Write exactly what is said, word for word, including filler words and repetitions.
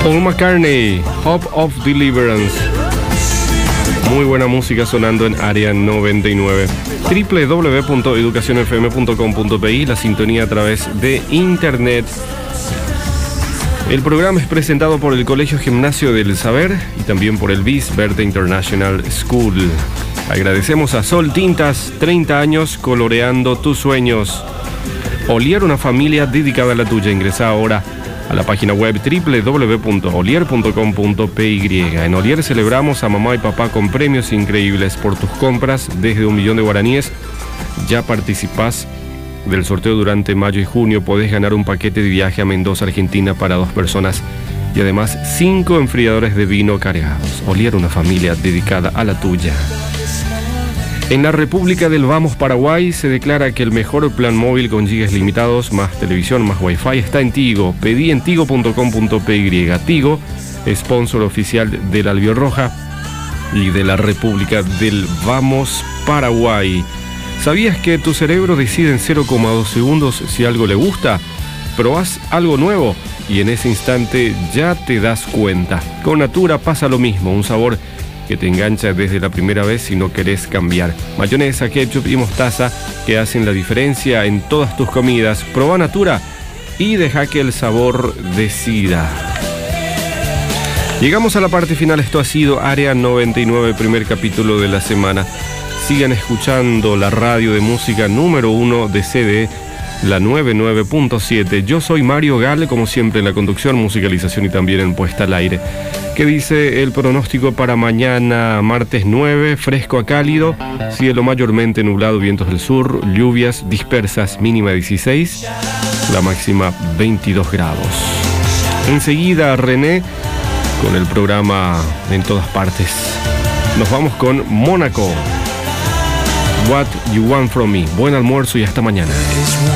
Paul McCartney, Hope of Deliverance. Muy buena música sonando en Área noventa y nueve. doble u doble u doble u punto educación f m punto com punto p i, la sintonía a través de internet. El programa es presentado por el Colegio Gimnasio del Saber y también por el B I S Verde International School. Agradecemos a Sol Tintas, treinta años coloreando tus sueños. Olier, una familia dedicada a la tuya. Ingresa ahora a la página web doble u doble u doble u punto olier punto com punto p y. En Olier celebramos a mamá y papá con premios increíbles por tus compras desde un millón de guaraníes. Ya participás del sorteo durante mayo y junio. Podés ganar un paquete de viaje a Mendoza, Argentina para dos personas y además cinco enfriadores de vino cargados. Olier, una familia dedicada a la tuya. En la República del Vamos, Paraguay, se declara que el mejor plan móvil con gigas limitados, más televisión, más wifi, está en Tigo. Pedí en tigo punto com punto p y. Tigo, sponsor oficial del Albiorroja y de la República del Vamos, Paraguay. ¿Sabías que tu cerebro decide en cero coma dos segundos si algo le gusta? Probás algo nuevo y en ese instante ya te das cuenta. Con Natura pasa lo mismo, un sabor que te engancha desde la primera vez si no querés cambiar. Mayonesa, ketchup y mostaza que hacen la diferencia en todas tus comidas. Probá Natura y deja que el sabor decida. Llegamos a la parte final. Esto ha sido Área noventa y nueve, primer capítulo de la semana. Sigan escuchando la radio de música número uno de C D, la noventa y nueve punto siete. Yo soy Mario Gale, como siempre en la conducción, musicalización y también en puesta al aire. ¿Qué dice el pronóstico para mañana, martes nueve? Fresco a cálido, cielo mayormente nublado, vientos del sur, lluvias dispersas, mínima dieciséis, la máxima veintidós grados. Enseguida René con el programa En Todas Partes. Nos vamos con Mónaco. What You Want From Me. Buen almuerzo y hasta mañana.